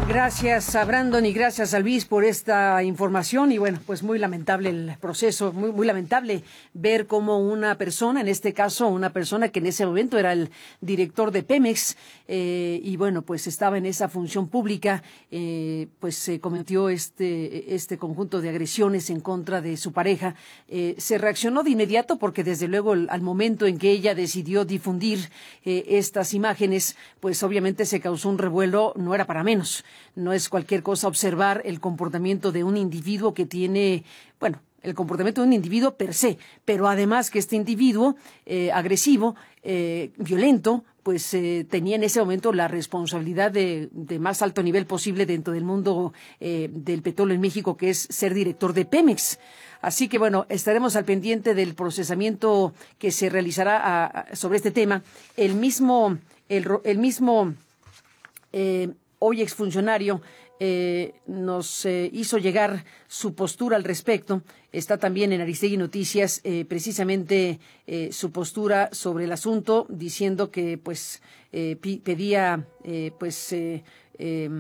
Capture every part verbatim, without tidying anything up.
Gracias a Brandon y gracias a Luis por esta información. Y bueno, pues muy lamentable el proceso, muy, muy lamentable ver cómo una persona, en este caso una persona que en ese momento era el director de Pemex, eh, y bueno, pues estaba en esa función pública, eh, pues se cometió este, este conjunto de agresiones en contra de su pareja. Eh, se reaccionó de inmediato porque desde luego el, al momento en que ella decidió difundir eh, estas imágenes, pues obviamente se causó un revuelo, no era para menos. No es cualquier cosa observar el comportamiento de un individuo que tiene, bueno, el comportamiento de un individuo per se, pero además que este individuo eh, agresivo, eh, violento, pues eh, tenía en ese momento la responsabilidad de, de más alto nivel posible dentro del mundo eh, del petróleo en México, que es ser director de Pemex. Así que, bueno, estaremos al pendiente del procesamiento que se realizará a, a, sobre este tema. El mismo, el, el mismo, eh, hoy exfuncionario eh, nos eh, hizo llegar su postura al respecto. Está también en Aristegui Noticias eh, precisamente eh, su postura sobre el asunto, diciendo que pues eh, pedía eh, pues eh, eh,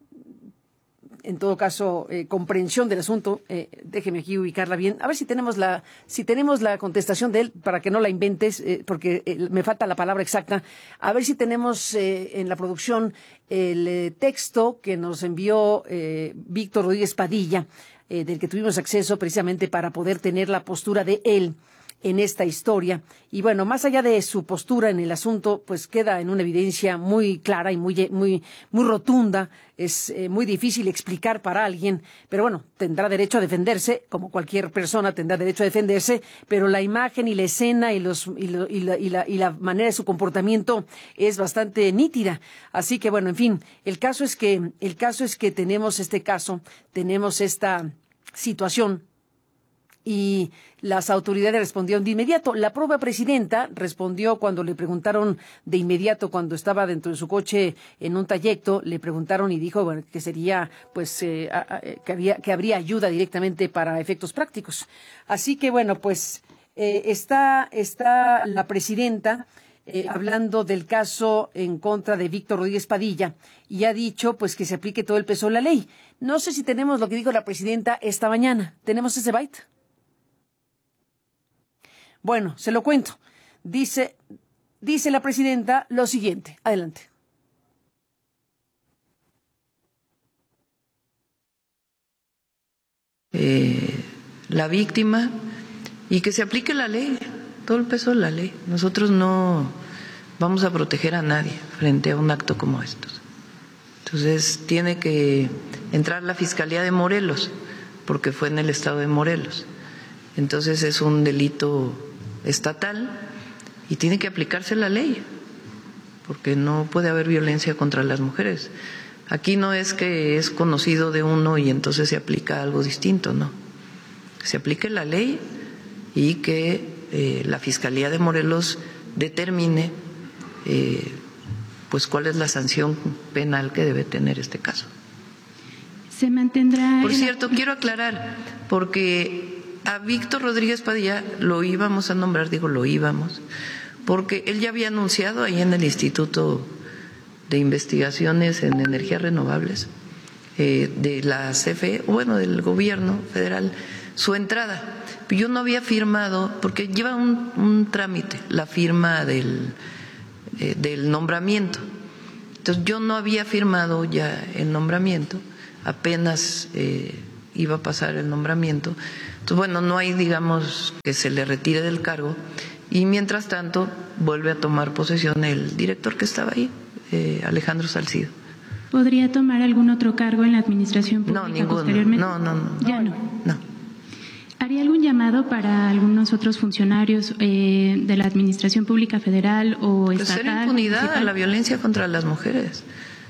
en todo caso, eh, comprensión del asunto. Eh, déjeme aquí ubicarla bien. A ver si tenemos la, si tenemos la contestación de él, para que no la inventes, eh, porque eh, me falta la palabra exacta. A ver si tenemos eh, en la producción el eh, texto que nos envió eh, Víctor Rodríguez Padilla, eh, del que tuvimos acceso precisamente para poder tener la postura de él en esta historia. Y bueno, más allá de su postura en el asunto, pues queda en una evidencia muy clara y muy muy muy rotunda. Es eh, muy difícil explicar para alguien, pero bueno, tendrá derecho a defenderse, como cualquier persona tendrá derecho a defenderse, pero la imagen y la escena y los y, lo, y, la, y, la, y la manera de su comportamiento es bastante nítida. Así que bueno, en fin, el caso es que el caso es que tenemos este caso, tenemos esta situación. Y las autoridades respondieron de inmediato. La propia presidenta respondió cuando le preguntaron de inmediato, cuando estaba dentro de su coche en un trayecto, le preguntaron y dijo bueno, que sería, pues, eh, a, a, que había, que habría ayuda directamente para efectos prácticos. Así que bueno, pues eh, está, está la presidenta eh, hablando del caso en contra de Víctor Rodríguez Padilla y ha dicho, pues, que se aplique todo el peso de la ley. No sé si tenemos lo que dijo la presidenta esta mañana. ¿Tenemos ese byte? Bueno, se lo cuento. Dice, dice la presidenta lo siguiente. Adelante. Eh, la víctima y que se aplique la ley, todo el peso de la ley. Nosotros no vamos a proteger a nadie frente a un acto como estos. Entonces tiene que entrar la Fiscalía de Morelos, porque fue en el estado de Morelos. Entonces es un delito estatal y tiene que aplicarse la ley, porque no puede haber violencia contra las mujeres. Aquí no es que es conocido de uno y entonces se aplica algo distinto, no. Que se aplique la ley y que eh, la Fiscalía de Morelos determine eh, pues cuál es la sanción penal que debe tener este caso. Se mantendrá. Por cierto, quiero aclarar, porque a Víctor Rodríguez Padilla lo íbamos a nombrar, digo lo íbamos, porque él ya había anunciado ahí en el Instituto de Investigaciones en Energías Renovables eh, de la C F E, bueno, del gobierno federal, su entrada. Yo no había firmado, porque lleva un, un trámite, la firma del, eh, del nombramiento. Entonces yo no había firmado ya el nombramiento, apenas eh, iba a pasar el nombramiento. Entonces, bueno, no hay, digamos, que se le retire del cargo y mientras tanto vuelve a tomar posesión el director que estaba ahí, eh, Alejandro Salcido. ¿Podría tomar algún otro cargo en la administración pública no, ninguno. posteriormente? No, no, no. Ya no. No. ¿Haría algún llamado para algunos otros funcionarios eh, de la administración pública federal o estatal? Pues cero impunidad municipal? a la violencia contra las mujeres.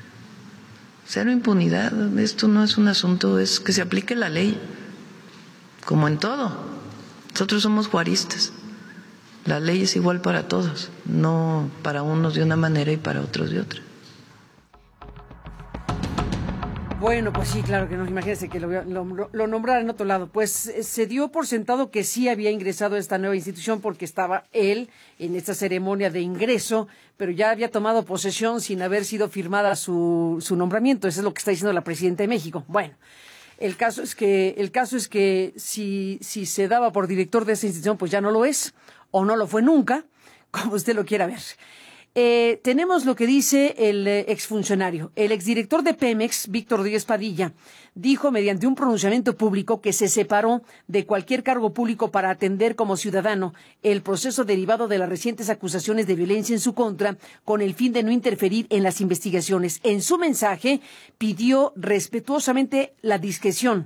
Cero impunidad. Esto no es un asunto, es que se aplique la ley, como en todo. Nosotros somos juaristas. La ley es igual para todos, no para unos de una manera y para otros de otra. Bueno, pues sí, claro que no, imagínense que lo, lo, lo nombraran en otro lado. Pues eh, se dio por sentado que sí había ingresado a esta nueva institución porque estaba él en esta ceremonia de ingreso, pero ya había tomado posesión sin haber sido firmada su, su nombramiento. Eso es lo que está diciendo la presidenta de México. Bueno, el caso es que, el caso es que si, si se daba por director de esa institución, pues ya no lo es, o no lo fue nunca, como usted lo quiera ver. Eh, tenemos lo que dice el eh, exfuncionario. El exdirector de Pemex, Víctor Rodríguez Padilla, dijo mediante un pronunciamiento público que se separó de cualquier cargo público para atender como ciudadano el proceso derivado de las recientes acusaciones de violencia en su contra, con el fin de no interferir en las investigaciones. En su mensaje pidió respetuosamente la discreción.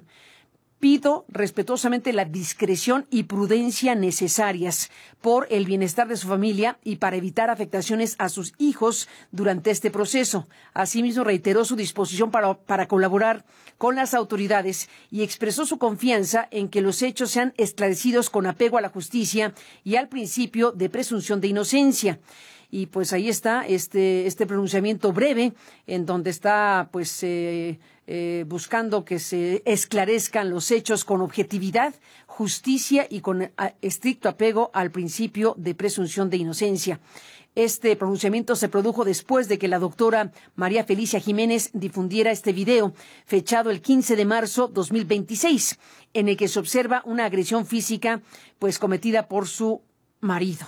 Pido respetuosamente la discreción y prudencia necesarias por el bienestar de su familia y para evitar afectaciones a sus hijos durante este proceso. Asimismo, reiteró su disposición para, para colaborar con las autoridades y expresó su confianza en que los hechos sean esclarecidos con apego a la justicia y al principio de presunción de inocencia. Y pues ahí está este, este pronunciamiento breve en donde está pues eh, eh, buscando que se esclarezcan los hechos con objetividad, justicia y con a, estricto apego al principio de presunción de inocencia. Este pronunciamiento se produjo después de que la doctora María Felicia Jiménez difundiera este video, fechado el quince de marzo de dos mil veintiséis, en el que se observa una agresión física pues cometida por su marido.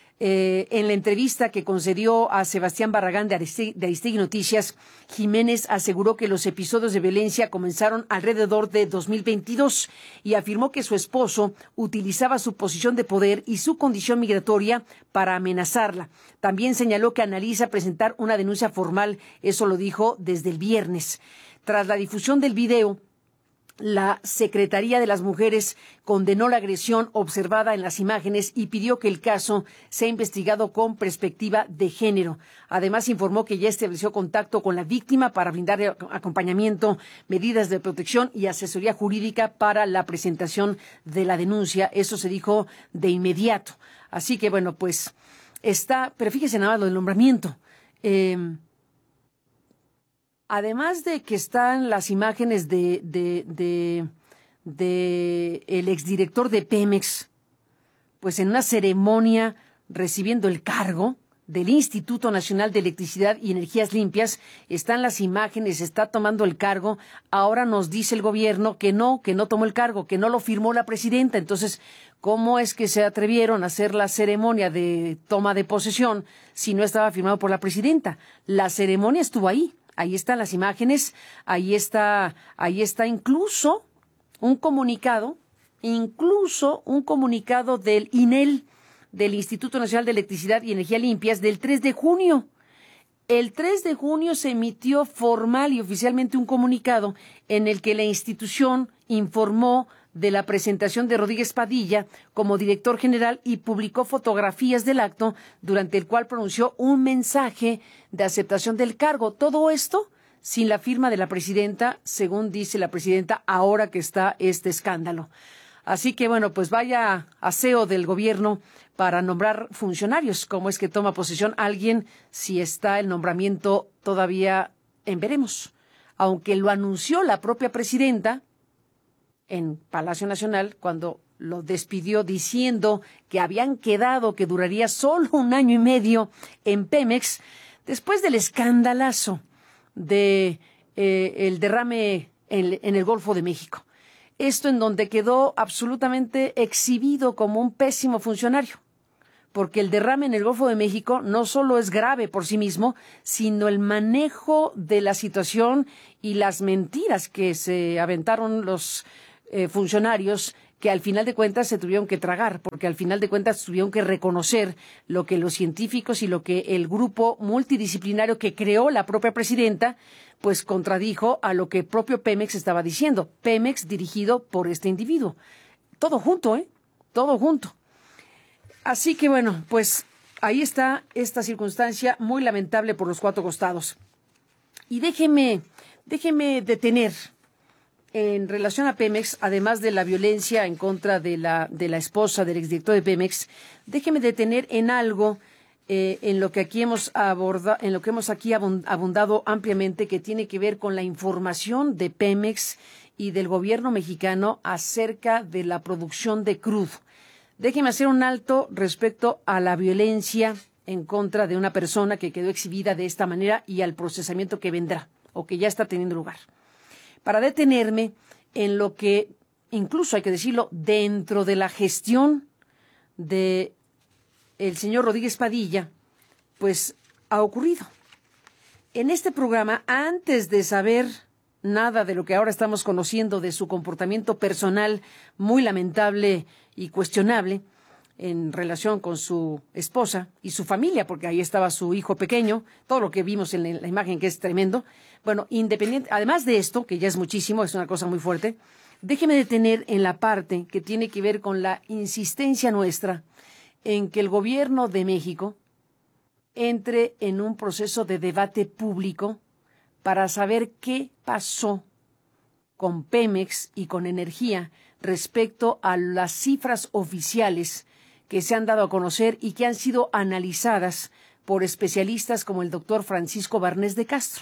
Eh, en la entrevista que concedió a Sebastián Barragán de Aristegui, de Aristegui Noticias, Jiménez aseguró que los episodios de violencia comenzaron alrededor de dos mil veintidós y afirmó que su esposo utilizaba su posición de poder y su condición migratoria para amenazarla. También señaló que analiza presentar una denuncia formal, eso lo dijo desde el viernes. Tras la difusión del video, la Secretaría de las Mujeres condenó la agresión observada en las imágenes y pidió que el caso sea investigado con perspectiva de género. Además, informó que ya estableció contacto con la víctima para brindarle acompañamiento, medidas de protección y asesoría jurídica para la presentación de la denuncia. Eso se dijo de inmediato. Así que, bueno, pues está, pero fíjese nada más lo del nombramiento. Eh, Además de que están las imágenes de, de, de, de el exdirector de Pemex, pues en una ceremonia recibiendo el cargo del Instituto Nacional de Electricidad y Energías Limpias, están las imágenes, está tomando el cargo. Ahora nos dice el gobierno que no, que no tomó el cargo, que no lo firmó la presidenta. Entonces, ¿cómo es que se atrevieron a hacer la ceremonia de toma de posesión si no estaba firmado por la presidenta? La ceremonia estuvo ahí. Ahí están las imágenes, ahí está, ahí está incluso un comunicado, incluso un comunicado del I N E L, del Instituto Nacional de Electricidad y Energía Limpias, del tres de junio. El tres de junio se emitió formal y oficialmente un comunicado en el que la institución informó de la presentación de Rodríguez Padilla como director general y publicó fotografías del acto durante el cual pronunció un mensaje de aceptación del cargo. Todo esto sin la firma de la presidenta, según dice la presidenta, ahora que está este escándalo. Así que, bueno, pues vaya aseo del gobierno para nombrar funcionarios. ¿Cómo es que toma posesión alguien si está el nombramiento todavía en veremos? Aunque lo anunció la propia presidenta en Palacio Nacional cuando lo despidió diciendo que habían quedado que duraría solo un año y medio en Pemex, después del escandalazo de eh, el derrame en, en el Golfo de México. Esto en donde quedó absolutamente exhibido como un pésimo funcionario, porque el derrame en el Golfo de México no solo es grave por sí mismo, sino el manejo de la situación y las mentiras que se aventaron los eh, funcionarios que al final de cuentas se tuvieron que tragar, porque al final de cuentas tuvieron que reconocer lo que los científicos y lo que el grupo multidisciplinario que creó la propia presidenta, pues contradijo a lo que propio Pemex estaba diciendo. Pemex dirigido por este individuo. Todo junto, ¿eh? Todo junto. Así que bueno, pues ahí está esta circunstancia muy lamentable por los cuatro costados. Y déjeme, déjeme detener en relación a Pemex, además de la violencia en contra de la, de la esposa del exdirector de Pemex, déjeme detener en algo eh, en lo que aquí hemos abordado, en lo que hemos aquí abundado ampliamente, que tiene que ver con la información de Pemex y del gobierno mexicano acerca de la producción de crudo. Déjeme hacer un alto respecto a la violencia en contra de una persona que quedó exhibida de esta manera y al procesamiento que vendrá o que ya está teniendo lugar. Para detenerme en lo que, incluso hay que decirlo, dentro de la gestión de el señor Rodríguez Padilla, pues ha ocurrido. En este programa, antes de saber nada de lo que ahora estamos conociendo de su comportamiento personal muy lamentable y cuestionable en relación con su esposa y su familia, porque ahí estaba su hijo pequeño, todo lo que vimos en la imagen, que es tremendo. Bueno, independiente, además de esto, que ya es muchísimo, es una cosa muy fuerte, déjeme detener en la parte que tiene que ver con la insistencia nuestra en que el gobierno de México entre en un proceso de debate público para saber qué pasó con Pemex y con Energía respecto a las cifras oficiales que se han dado a conocer y que han sido analizadas por especialistas como el doctor Francisco Barnés de Castro.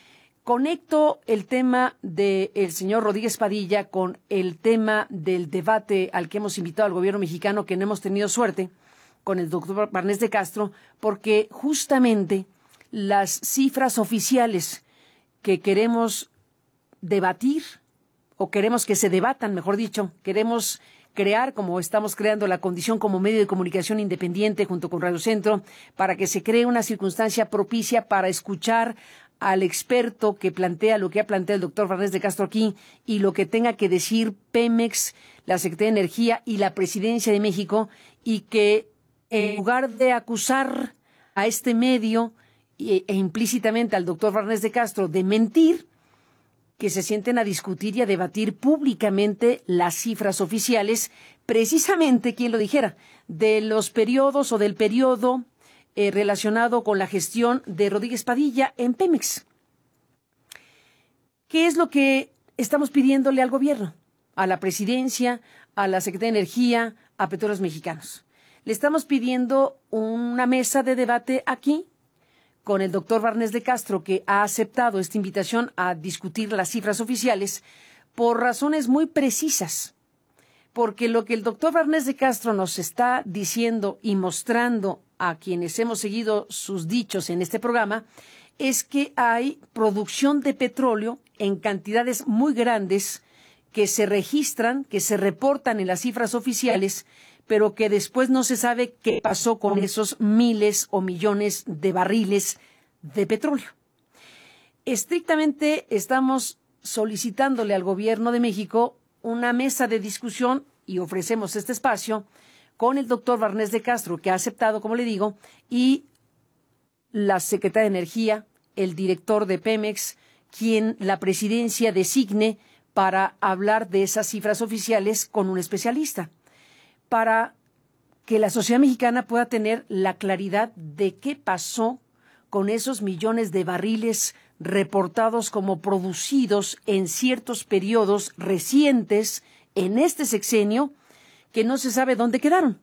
Conecto el tema del señor Rodríguez Padilla con el tema del debate al que hemos invitado al gobierno mexicano, que no hemos tenido suerte, con el doctor Barnés de Castro, porque justamente las cifras oficiales que queremos debatir, o queremos que se debatan, mejor dicho, queremos crear, como estamos creando la condición como medio de comunicación independiente junto con Radio Centro, para que se cree una circunstancia propicia para escuchar al experto que plantea lo que ha planteado el doctor Barnés de Castro aquí y lo que tenga que decir Pemex, la Secretaría de Energía y la Presidencia de México, y que en lugar de acusar a este medio e, e implícitamente al doctor Barnés de Castro de mentir, que se sienten a discutir y a debatir públicamente las cifras oficiales, precisamente, quien lo dijera, de los periodos o del periodo eh, relacionado con la gestión de Rodríguez Padilla en Pemex. ¿Qué es lo que estamos pidiéndole al gobierno, a la presidencia, a la Secretaría de Energía, a Petróleos Mexicanos? Le estamos pidiendo una mesa de debate aquí con el doctor Barnés de Castro, que ha aceptado esta invitación a discutir las cifras oficiales por razones muy precisas. Porque lo que el doctor Barnés de Castro nos está diciendo y mostrando a quienes hemos seguido sus dichos en este programa es que hay producción de petróleo en cantidades muy grandes que se registran, que se reportan en las cifras oficiales, pero que después no se sabe qué pasó con esos miles o millones de barriles de petróleo. Estrictamente estamos solicitándole al gobierno de México una mesa de discusión y ofrecemos este espacio con el doctor Barnés de Castro, que ha aceptado, como le digo, y la Secretaría de Energía, el director de Pemex, quien la presidencia designe para hablar de esas cifras oficiales con un especialista, para que la sociedad mexicana pueda tener la claridad de qué pasó con esos millones de barriles reportados como producidos en ciertos periodos recientes en este sexenio, que no se sabe dónde quedaron.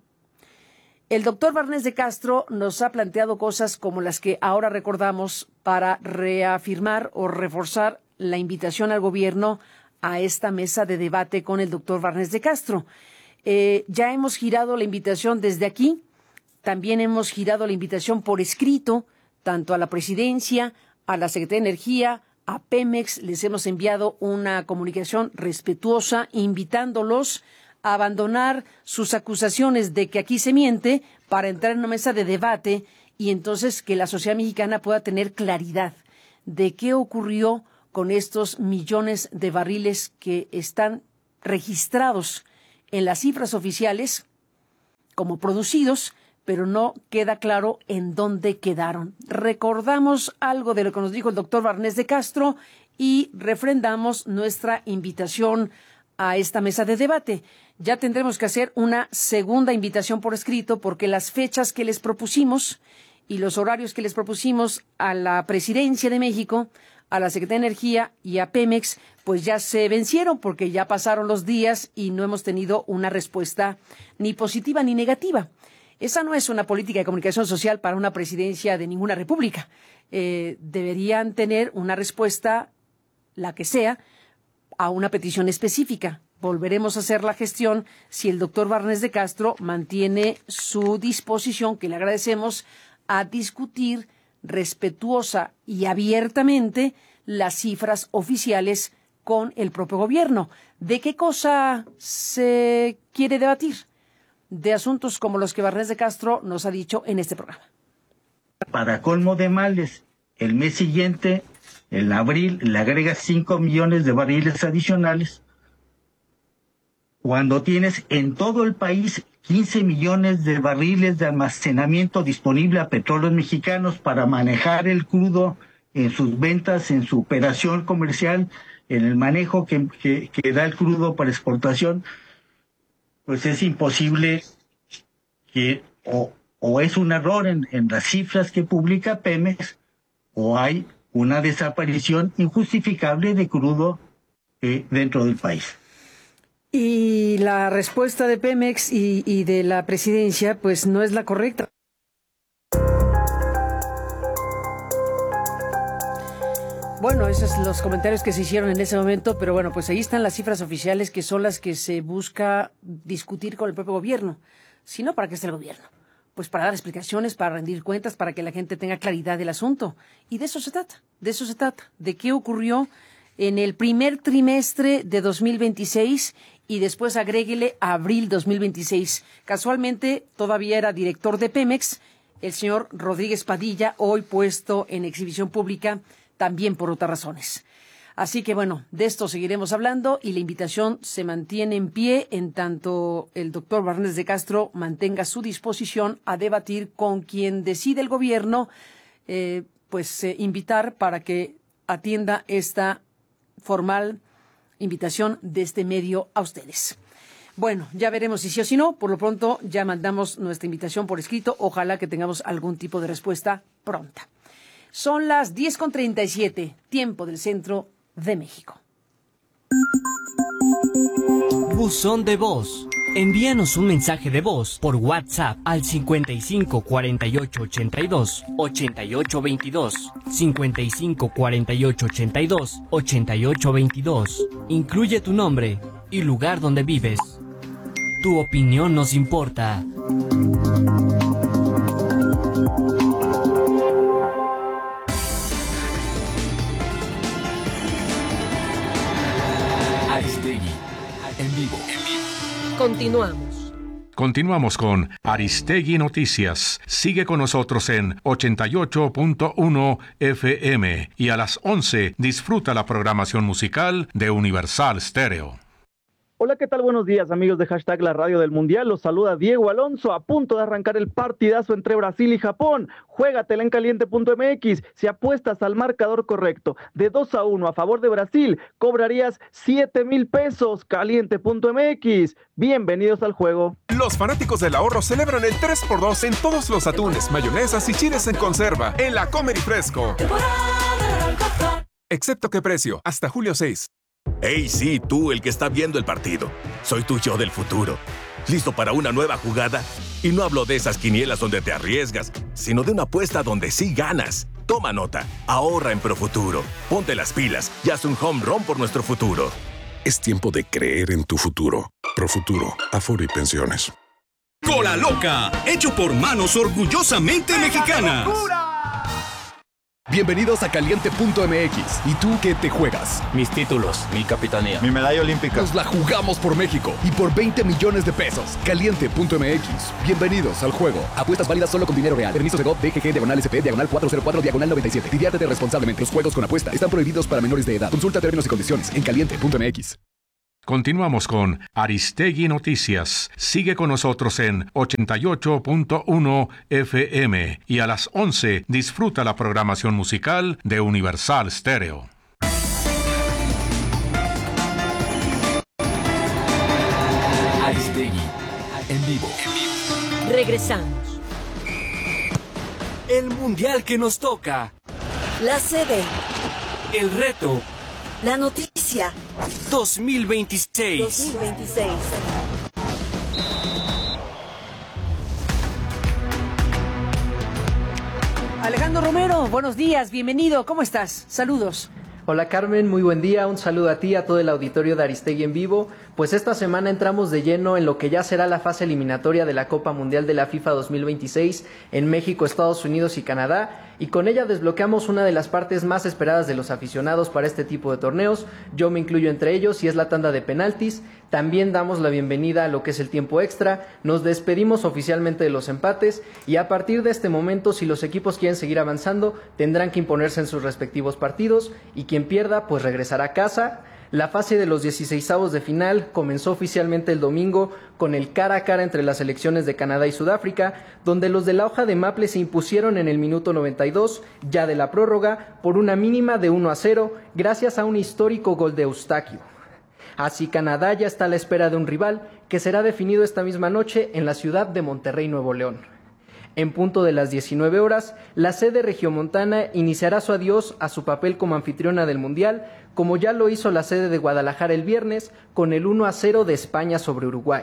El doctor Barnés de Castro nos ha planteado cosas como las que ahora recordamos para reafirmar o reforzar la invitación al gobierno a esta mesa de debate con el doctor Barnés de Castro. Eh, ya hemos girado la invitación desde aquí, también hemos girado la invitación por escrito, tanto a la presidencia, a la Secretaría de Energía, a Pemex, les hemos enviado una comunicación respetuosa, invitándolos a abandonar sus acusaciones de que aquí se miente para entrar en una mesa de debate y entonces que la sociedad mexicana pueda tener claridad de qué ocurrió con estos millones de barriles que están registrados en las cifras oficiales como producidos, pero no queda claro en dónde quedaron. Recordamos algo de lo que nos dijo el doctor Barnés de Castro y refrendamos nuestra invitación a esta mesa de debate. Ya tendremos que hacer una segunda invitación por escrito porque las fechas que les propusimos y los horarios que les propusimos a la Presidencia de México, a la Secretaría de Energía y a Pemex, pues ya se vencieron porque ya pasaron los días y no hemos tenido una respuesta ni positiva ni negativa. Esa no es una política de comunicación social para una presidencia de ninguna república. Eh, deberían tener una respuesta, la que sea, a una petición específica. Volveremos a hacer la gestión si el doctor Barnés de Castro mantiene su disposición, que le agradecemos, a discutir respetuosa y abiertamente las cifras oficiales con el propio gobierno. ¿De qué cosa se quiere debatir? De asuntos como los que Barnés de Castro nos ha dicho en este programa. Para colmo de males, el mes siguiente, en abril, le agrega cinco millones de barriles adicionales, cuando tienes en todo el país quince millones de barriles de almacenamiento disponible a Petróleos Mexicanos para manejar el crudo en sus ventas, en su operación comercial, en el manejo que, que, que da el crudo para exportación. Pues es imposible que o, o es un error en, en las cifras que publica Pemex, o hay una desaparición injustificable de crudo eh, dentro del país. Y la respuesta de Pemex y, y de la presidencia, pues no es la correcta. Bueno, esos son los comentarios que se hicieron en ese momento, pero bueno, pues ahí están las cifras oficiales, que son las que se busca discutir con el propio gobierno. Si no, ¿para qué está el gobierno? Pues para dar explicaciones, para rendir cuentas, para que la gente tenga claridad del asunto. Y de eso se trata, de eso se trata, de qué ocurrió en el primer trimestre de dos mil veintiséis y después agréguele abril dos mil veintiséis. Casualmente todavía era director de Pemex el señor Rodríguez Padilla, hoy puesto en exhibición pública también por otras razones. Así que bueno, de esto seguiremos hablando y la invitación se mantiene en pie en tanto el doctor Barnés de Castro mantenga su disposición a debatir con quien decide el gobierno, eh, pues eh, invitar para que atienda esta formal invitación de este medio a ustedes. Bueno, ya veremos si sí o si no. Por lo pronto ya mandamos nuestra invitación por escrito. Ojalá que tengamos algún tipo de respuesta pronta. Son las diez con treinta y siete, tiempo del centro de México. Buzón de voz. Envíanos un mensaje de voz por WhatsApp al cincuenta y cinco cuarenta y ocho ochenta y dos ochenta y ocho veintidós, cincuenta y cinco cuarenta y ocho ochenta y dos ochenta y ocho veintidós. Incluye tu nombre y lugar donde vives. Tu opinión nos importa. Aristegui, en vivo. Continuamos. Continuamos con Aristegui Noticias. Sigue con nosotros en ochenta y ocho punto uno F M y a las once disfruta la programación musical de Universal Stereo. Hola, ¿qué tal? Buenos días, amigos de Hashtag La Radio del Mundial. Los saluda Diego Alonso, a punto de arrancar el partidazo entre Brasil y Japón. Juégatela en caliente punto m x. Si apuestas al marcador correcto de dos a uno a favor de Brasil, cobrarías siete mil pesos. caliente punto m x. Bienvenidos al juego. Los fanáticos del ahorro celebran el tres por dos en todos los atunes, mayonesas y chiles en conserva en la Comer y Fresco. Excepto qué precio, hasta julio seis. Hey, sí, tú, el que está viendo el partido. Soy tu yo del futuro. ¿Listo para una nueva jugada? Y no hablo de esas quinielas donde te arriesgas, sino de una apuesta donde sí ganas. Toma nota. Ahorra en Profuturo. Ponte las pilas y haz un home run por nuestro futuro. Es tiempo de creer en tu futuro. Profuturo, Afore y Pensiones. Cola Loca, hecho por manos orgullosamente mexicanas. Bienvenidos a caliente punto m x. ¿Y tú qué te juegas? Mis títulos, mi capitanía, mi medalla olímpica. Nos la jugamos por México y por veinte millones de pesos. caliente punto m x. Bienvenidos al juego. Apuestas válidas solo con dinero real. Permiso de G O V, D G G, diagonal S P, diagonal cuatro cero cuatro, diagonal noventa y siete. Diviértete responsablemente. Los juegos con apuesta están prohibidos para menores de edad. Consulta términos y condiciones en caliente punto m x. Continuamos con Aristegui Noticias. Sigue con nosotros en ochenta y ocho punto uno F M y a las once disfruta la programación musical de Universal Stereo. Aristegui, en vivo. Regresamos. El mundial que nos toca. La sede. El reto. La noticia. dos mil veintiséis. dos mil veintiséis. Alejandro Romero, buenos días, bienvenido, ¿cómo estás? Saludos. Hola Carmen, muy buen día, un saludo a ti, a todo el auditorio de Aristegui en vivo. Pues esta semana entramos de lleno en lo que ya será la fase eliminatoria de la Copa Mundial de la FIFA dos mil veintiséis en México, Estados Unidos y Canadá, y con ella desbloqueamos una de las partes más esperadas de los aficionados para este tipo de torneos. Yo me incluyo entre ellos y es la tanda de penaltis. También damos la bienvenida a lo que es el tiempo extra, nos despedimos oficialmente de los empates y a partir de este momento, si los equipos quieren seguir avanzando, tendrán que imponerse en sus respectivos partidos y quien pierda pues regresará a casa. La fase de los dieciseisavos de final comenzó oficialmente el domingo con el cara a cara entre las selecciones de Canadá y Sudáfrica, donde los de la hoja de Maple se impusieron en el minuto noventa y dos, ya de la prórroga, por una mínima de uno a cero, gracias a un histórico gol de Eustaquio. Así Canadá ya está a la espera de un rival que será definido esta misma noche en la ciudad de Monterrey, Nuevo León. En punto de las diecinueve horas, la sede regiomontana iniciará su adiós a su papel como anfitriona del Mundial, como ya lo hizo la sede de Guadalajara el viernes con el uno a cero de España sobre Uruguay.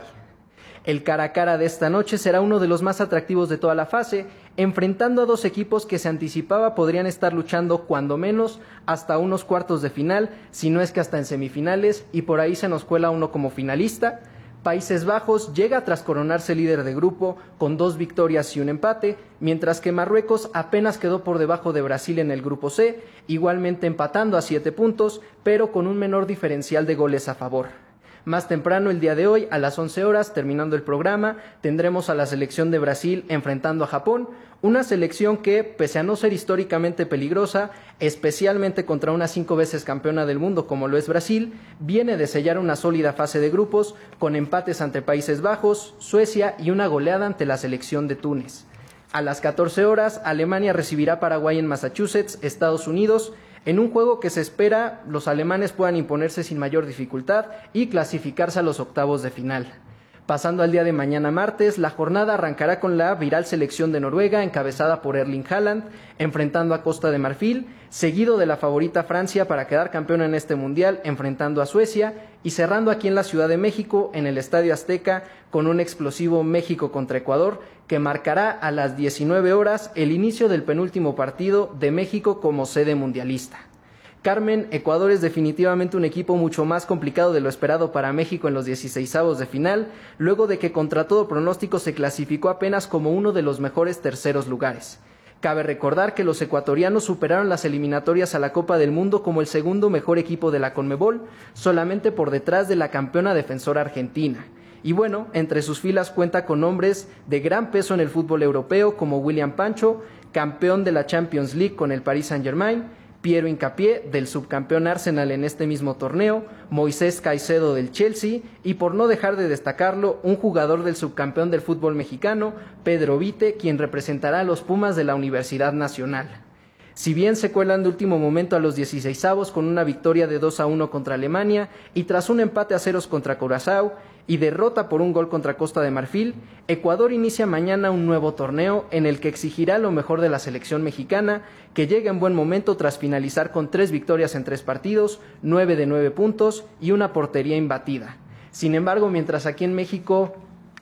El cara a cara de esta noche será uno de los más atractivos de toda la fase, enfrentando a dos equipos que se anticipaba podrían estar luchando cuando menos hasta unos cuartos de final, si no es que hasta en semifinales, y por ahí se nos cuela uno como finalista. Países Bajos llega tras coronarse líder de grupo con dos victorias y un empate, mientras que Marruecos apenas quedó por debajo de Brasil en el grupo C, igualmente empatando a siete puntos, pero con un menor diferencial de goles a favor. Más temprano el día de hoy, a las once horas, terminando el programa, tendremos a la selección de Brasil enfrentando a Japón, una selección que, pese a no ser históricamente peligrosa, especialmente contra una cinco veces campeona del mundo como lo es Brasil, viene de sellar una sólida fase de grupos con empates ante Países Bajos, Suecia y una goleada ante la selección de Túnez. A las catorce horas, Alemania recibirá a Paraguay en Massachusetts, Estados Unidos, en un juego que se espera los alemanes puedan imponerse sin mayor dificultad y clasificarse a los octavos de final. Pasando al día de mañana martes, la jornada arrancará con la viral selección de Noruega encabezada por Erling Haaland, enfrentando a Costa de Marfil, seguido de la favorita Francia para quedar campeona en este mundial, enfrentando a Suecia, y cerrando aquí en la Ciudad de México, en el Estadio Azteca, con un explosivo México contra Ecuador, que marcará a las diecinueve horas el inicio del penúltimo partido de México como sede mundialista. Carmen, Ecuador es definitivamente un equipo mucho más complicado de lo esperado para México en los dieciseisavos de final, luego de que contra todo pronóstico se clasificó apenas como uno de los mejores terceros lugares. Cabe recordar que los ecuatorianos superaron las eliminatorias a la Copa del Mundo como el segundo mejor equipo de la Conmebol, solamente por detrás de la campeona defensora Argentina. Y bueno, entre sus filas cuenta con hombres de gran peso en el fútbol europeo como William Pancho, campeón de la Champions League con el Paris Saint-Germain, Piero Hincapié, del subcampeón Arsenal en este mismo torneo, Moisés Caicedo del Chelsea y, por no dejar de destacarlo, un jugador del subcampeón del fútbol mexicano, Pedro Vite, quien representará a los Pumas de la Universidad Nacional. Si bien se cuelan de último momento a los dieciseisavos con una victoria de dos a uno contra Alemania y tras un empate a ceros contra Curazao y derrota por un gol contra Costa de Marfil, Ecuador inicia mañana un nuevo torneo en el que exigirá lo mejor de la selección mexicana, que llega en buen momento tras finalizar con tres victorias en tres partidos, nueve de nueve puntos y una portería imbatida. Sin embargo, mientras aquí en México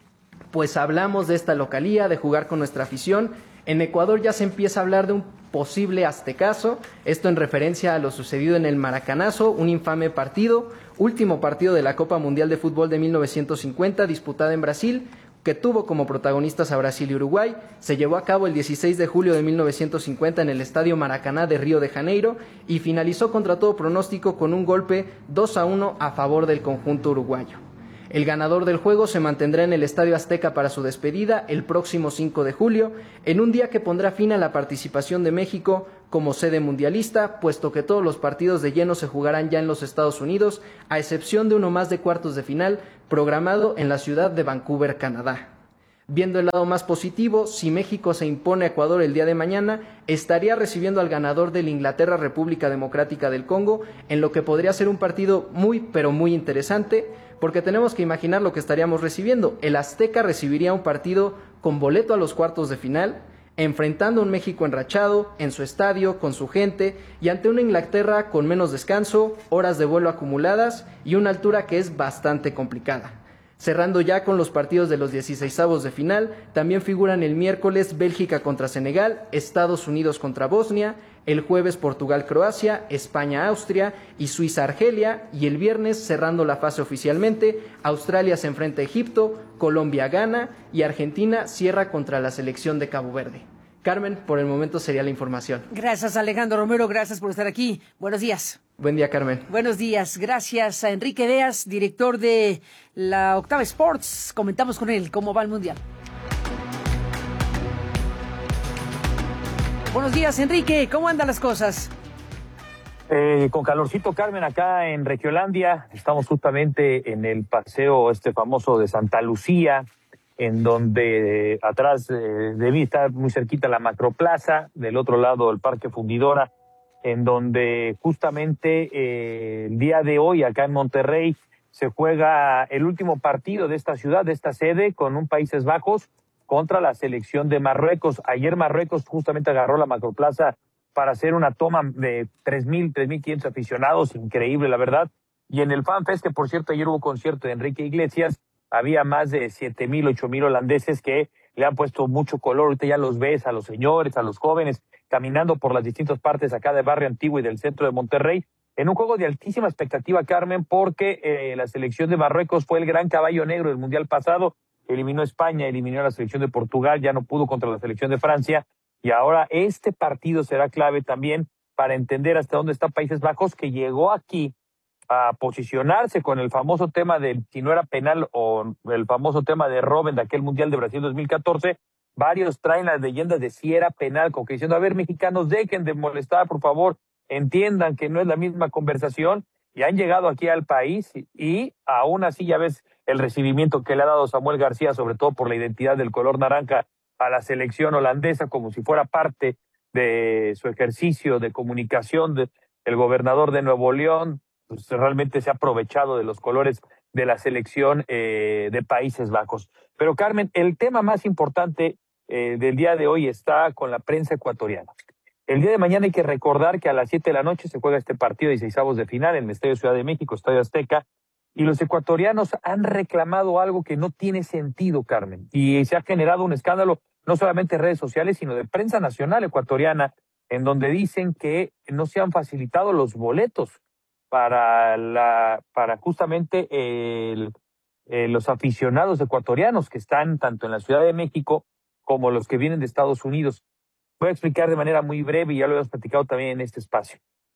pues hablamos de esta localía, de jugar con nuestra afición, en Ecuador ya se empieza a hablar de un posible aztecaso, esto en referencia a lo sucedido en el Maracanazo, un infame partido, último partido de la Copa Mundial de Fútbol de mil novecientos cincuenta disputada en Brasil, que tuvo como protagonistas a Brasil y Uruguay. Se llevó a cabo el dieciséis de julio de mil novecientos cincuenta en el Estadio Maracaná de Río de Janeiro y finalizó contra todo pronóstico con un golpe dos a uno a favor del conjunto uruguayo. El ganador del juego se mantendrá en el Estadio Azteca para su despedida el próximo cinco de julio, en un día que pondrá fin a la participación de México como sede mundialista, puesto que todos los partidos de lleno se jugarán ya en los Estados Unidos, a excepción de uno más de cuartos de final, programado en la ciudad de Vancouver, Canadá. Viendo el lado más positivo, si México se impone a Ecuador el día de mañana, estaría recibiendo al ganador del Inglaterra República Democrática del Congo, en lo que podría ser un partido muy, pero muy interesante, porque tenemos que imaginar lo que estaríamos recibiendo. El Azteca recibiría un partido con boleto a los cuartos de final, enfrentando a un México enrachado, en su estadio, con su gente, y ante una Inglaterra con menos descanso, horas de vuelo acumuladas y una altura que es bastante complicada. Cerrando ya con los partidos de los dieciseisavos de final, también figuran el miércoles Bélgica contra Senegal, Estados Unidos contra Bosnia, el jueves Portugal-Croacia, España-Austria y Suiza-Argelia, y el viernes, cerrando la fase oficialmente, Australia se enfrenta a Egipto, Colombia-Ghana y Argentina cierra contra la selección de Cabo Verde. Carmen, por el momento sería la información. Gracias, Alejandro Romero, gracias por estar aquí. Buenos días. Buen día, Carmen. Buenos días, gracias a Enrique Deas, director de la Octava Sports. Comentamos con él cómo va el Mundial. Buenos días, Enrique, ¿cómo andan las cosas? Eh, con calorcito, Carmen, acá en Regiolandia. Estamos justamente en el paseo este famoso de Santa Lucía, en donde eh, atrás eh, de mí está muy cerquita la Macroplaza, del otro lado el Parque Fundidora, en donde justamente eh, el día de hoy acá en Monterrey se juega el último partido de esta ciudad, de esta sede, con un Países Bajos contra la selección de Marruecos. Ayer Marruecos justamente agarró la Macroplaza para hacer una toma de tres mil, tres mil quinientos aficionados, increíble la verdad. Y en el FanFest, que por cierto ayer hubo concierto de Enrique Iglesias, había más de siete mil, ocho mil holandeses que le han puesto mucho color. Ahorita ya los ves a los señores, a los jóvenes, caminando por las distintas partes acá de Barrio Antiguo y del centro de Monterrey, en un juego de altísima expectativa, Carmen, porque eh, la selección de Marruecos fue el gran caballo negro del Mundial pasado, eliminó a España, eliminó a la selección de Portugal, ya no pudo contra la selección de Francia, y ahora este partido será clave también para entender hasta dónde está Países Bajos, que llegó aquí a posicionarse con el famoso tema de si no era penal o el famoso tema de Robben de aquel Mundial de Brasil dos mil catorce. Varios traen las leyendas de si era penal, como que diciendo, a ver, mexicanos, dejen de molestar, por favor, entiendan que no es la misma conversación, y han llegado aquí al país y, y aún así ya ves el recibimiento que le ha dado Samuel García, sobre todo por la identidad del color naranja a la selección holandesa, como si fuera parte de su ejercicio de comunicación. De, el gobernador de Nuevo León pues, realmente se ha aprovechado de los colores de la selección eh, de Países Bajos. Pero Carmen, el tema más importante eh, del día de hoy está con la prensa ecuatoriana. El día de mañana hay que recordar que a las siete de la noche se juega este partido de dieciseisavos de final en el Estadio Ciudad de México, Estadio Azteca, y los ecuatorianos han reclamado algo que no tiene sentido, Carmen, y se ha generado un escándalo no solamente en redes sociales, sino de prensa nacional ecuatoriana, en donde dicen que no se han facilitado los boletos para la para justamente el, eh, los aficionados ecuatorianos que están tanto en la Ciudad de México como los que vienen de Estados Unidos. Voy a explicar de manera muy breve, y ya lo hemos platicado también en este espacio.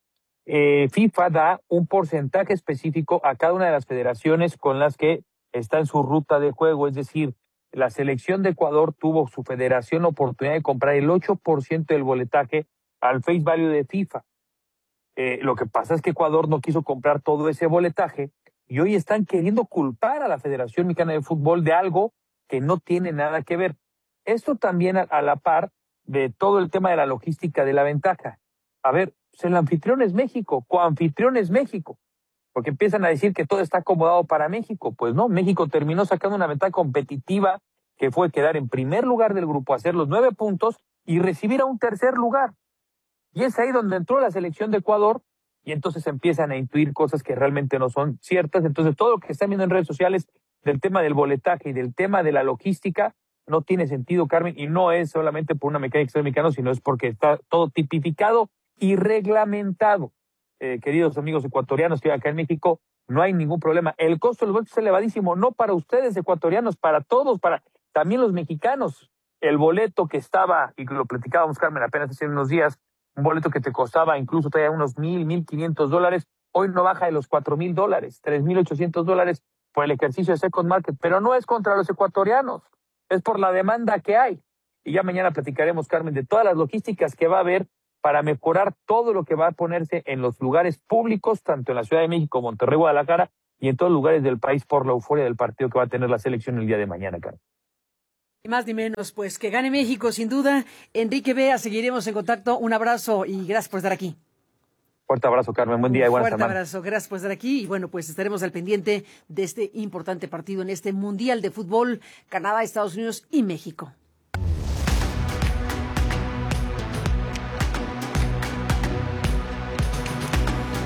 Eh, FIFA da un porcentaje específico a cada una de las federaciones con las que está en su ruta de juego, es decir, la selección de Ecuador tuvo su federación la oportunidad de comprar el ocho por ciento del boletaje al face value de FIFA. Eh, lo que pasa es que Ecuador no quiso comprar todo ese boletaje y hoy están queriendo culpar a la Federación Mexicana de Fútbol de algo que no tiene nada que ver. Esto también a, a la par de todo el tema de la logística de la ventaja. A ver, pues el anfitrión es México, coanfitrión es México, porque empiezan a decir que todo está acomodado para México. Pues no, México terminó sacando una ventaja competitiva que fue quedar en primer lugar del grupo, hacer los nueve puntos y recibir a un tercer lugar. Y es ahí donde entró la selección de Ecuador y entonces empiezan a intuir cosas que realmente no son ciertas. Entonces todo lo que están viendo en redes sociales del tema del boletaje y del tema de la logística no tiene sentido, Carmen, y no es solamente por una mecánica mexicana, sino es porque está todo tipificado y reglamentado. Eh, queridos amigos ecuatorianos que acá en México, no hay ningún problema. El costo de los boletos es elevadísimo, no para ustedes ecuatorianos, para todos, para también los mexicanos. El boleto que estaba, y lo platicábamos, Carmen, apenas hace unos días, un boleto que te costaba incluso todavía unos mil, mil quinientos dólares, hoy no baja de los cuatro mil dólares, tres mil ochocientos dólares por el ejercicio de Second Market, pero no es contra los ecuatorianos, es por la demanda que hay. Y ya mañana platicaremos, Carmen, de todas las logísticas que va a haber para mejorar todo lo que va a ponerse en los lugares públicos, tanto en la Ciudad de México, Monterrey, Guadalajara, y en todos los lugares del país por la euforia del partido que va a tener la selección el día de mañana, Carmen. Ni más ni menos, pues que gane México, sin duda. Enrique Bea, seguiremos en contacto. Un abrazo y gracias por estar aquí. Fuerte abrazo, Carmen. Buen día y buena semana. Fuerte abrazo. Gracias por estar aquí. Y bueno, pues estaremos al pendiente de este importante partido en este Mundial de Fútbol, Canadá, Estados Unidos y México.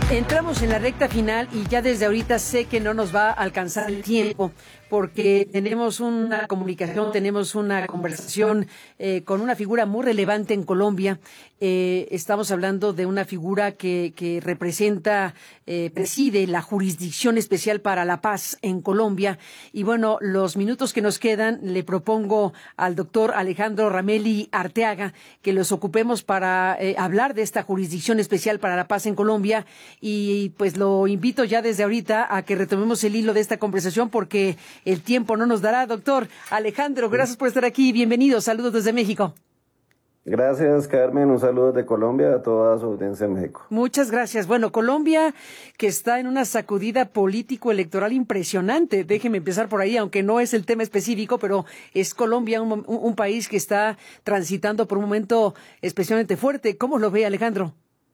Entramos en la recta final y ya desde ahorita sé que no nos va a alcanzar el tiempo porque tenemos una comunicación, tenemos una conversación eh, con una figura muy relevante en Colombia. Eh, estamos hablando de una figura que, que representa, eh, preside la Jurisdicción Especial para la Paz en Colombia. Y bueno, los minutos que nos quedan, le propongo al doctor Alejandro Ramelli Arteaga que los ocupemos para eh, hablar de esta Jurisdicción Especial para la Paz en Colombia. Y pues lo invito ya desde ahorita a que retomemos el hilo de esta conversación porque el tiempo no nos dará. Doctor Alejandro, gracias por estar aquí. Bienvenido. Saludos desde México. Gracias, Carmen. Un saludo desde Colombia a toda su audiencia en México. Muchas gracias. Bueno, Colombia que está en una sacudida político-electoral impresionante. Déjeme empezar por ahí, aunque no es el tema específico, pero es Colombia un, un, un país que está transitando por un momento especialmente fuerte. ¿Cómo lo ve, Alejandro?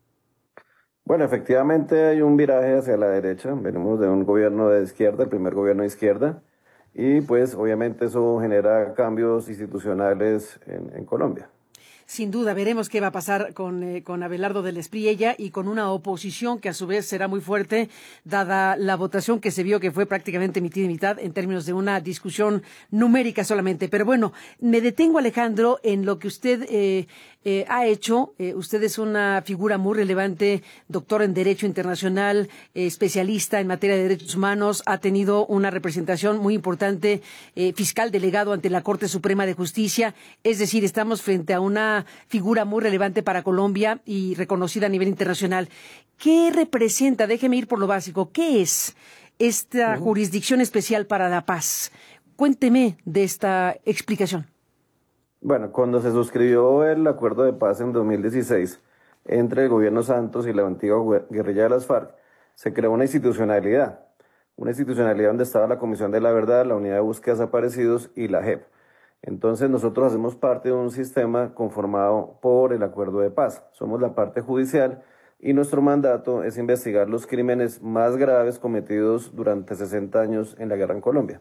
Bueno, efectivamente hay un viraje hacia la derecha. Venimos de un gobierno de izquierda, el primer gobierno de izquierda, y pues obviamente eso genera cambios institucionales en, en Colombia. Sin duda, veremos qué va a pasar con, eh, con Abelardo del Espriella y con una oposición que a su vez será muy fuerte, dada la votación que se vio que fue prácticamente mitad y mitad en términos de una discusión numérica solamente. Pero bueno, me detengo, Alejandro, en lo que usted eh, eh, ha hecho. Eh, usted es una figura muy relevante, doctor en Derecho Internacional, eh, especialista en materia de derechos humanos, ha tenido una representación muy importante, eh, fiscal delegado ante la Corte Suprema de Justicia. Es decir, estamos frente a una figura muy relevante para Colombia y reconocida a nivel internacional. ¿Qué representa? Déjeme ir por lo básico. ¿Qué es esta Jurisdicción Especial para la Paz? Cuénteme de esta explicación. Bueno, cuando se suscribió el acuerdo de paz en dos mil dieciséis entre el gobierno Santos y la antigua guerrilla de las FARC, se creó una institucionalidad. Una institucionalidad donde estaba la Comisión de la Verdad, la Unidad de Búsqueda de Desaparecidos y la J E P. Entonces nosotros hacemos parte de un sistema conformado por el acuerdo de paz. Somos la parte judicial y nuestro mandato es investigar los crímenes más graves cometidos durante sesenta años en la guerra en Colombia.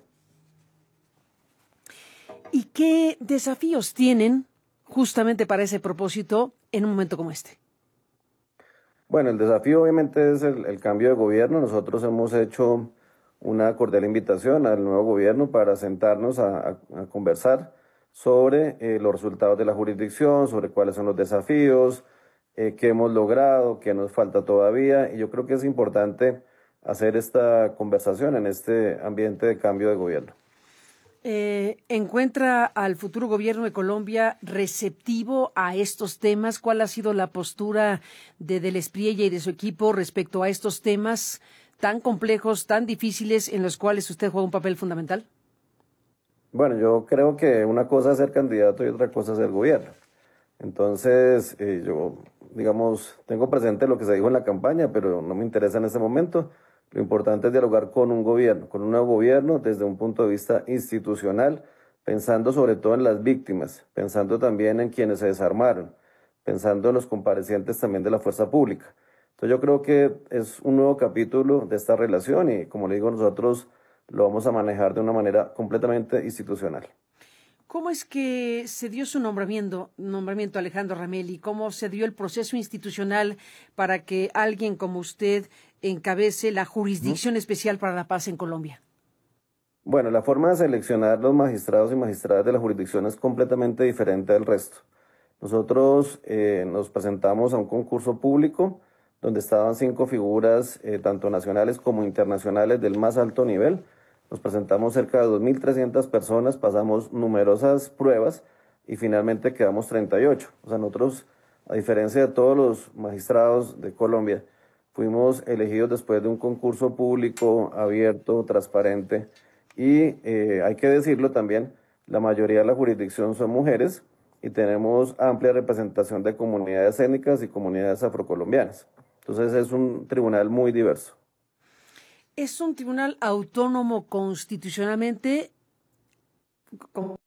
¿Y qué desafíos tienen justamente para ese propósito en un momento como este? Bueno, el desafío obviamente es el, el cambio de gobierno. Nosotros hemos hecho una cordial invitación al nuevo gobierno para sentarnos a, a, a conversar sobre eh, los resultados de la jurisdicción, sobre cuáles son los desafíos, eh, qué hemos logrado, qué nos falta todavía. Y yo creo que es importante hacer esta conversación en este ambiente de cambio de gobierno. Eh, ¿Encuentra al futuro gobierno de Colombia receptivo a estos temas? ¿Cuál ha sido la postura de Del Espriella y de su equipo respecto a estos temas tan complejos, tan difíciles, en los cuales usted juega un papel fundamental? Bueno, yo creo que una cosa es ser candidato y otra cosa es ser gobierno. Entonces, eh, yo, digamos, tengo presente lo que se dijo en la campaña, pero no me interesa en este momento. Lo importante es dialogar con un gobierno, con un nuevo gobierno desde un punto de vista institucional, pensando sobre todo en las víctimas, pensando también en quienes se desarmaron, pensando en los comparecientes también de la fuerza pública. Entonces yo creo que es un nuevo capítulo de esta relación y, como le digo, nosotros lo vamos a manejar de una manera completamente institucional. ¿Cómo es que se dio su nombramiento, nombramiento Alejandro Ramelli? ¿Cómo se dio el proceso institucional para que alguien como usted encabece la Jurisdicción Especial para la Paz en Colombia? Bueno, la forma de seleccionar los magistrados y magistradas de la jurisdicción es completamente diferente del resto. Nosotros eh, nos presentamos a un concurso público donde estaban cinco figuras, eh, tanto nacionales como internacionales, del más alto nivel. Nos presentamos cerca de dos mil trescientas personas, pasamos numerosas pruebas y finalmente quedamos treinta y ocho. O sea, nosotros, a diferencia de todos los magistrados de Colombia, fuimos elegidos después de un concurso público, abierto, transparente. Y eh, hay que decirlo también, la mayoría de la jurisdicción son mujeres y tenemos amplia representación de comunidades étnicas y comunidades afrocolombianas. Entonces es un tribunal muy diverso. ¿Es un tribunal autónomo constitucionalmente? ¿Cómo?